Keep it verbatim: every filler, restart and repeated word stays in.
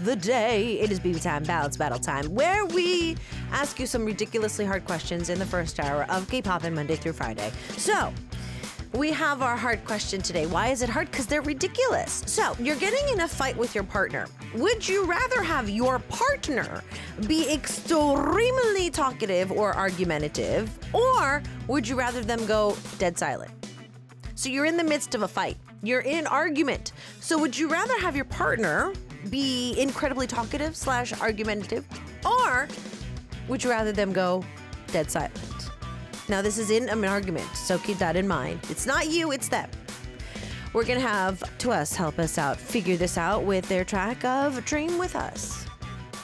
the day. It is B B Time, Balance Battle Time, where we ask you some ridiculously hard questions in the first hour of K-Poppin' Monday through Friday. So, we have our hard question today. Why is it hard? Because they're ridiculous. So, you're getting in a fight with your partner. Would you rather have your partner be extremely talkative or argumentative, or would you rather them go dead silent? So, you're in the midst of a fight. You're in an argument. So, would you rather have your partner be incredibly talkative slash argumentative, or would you rather them go dead silent? Now, this is in an argument, so keep that in mind. It's not you, it's them. We're going to have To Us help us out, figure this out with their track of Dream With Us.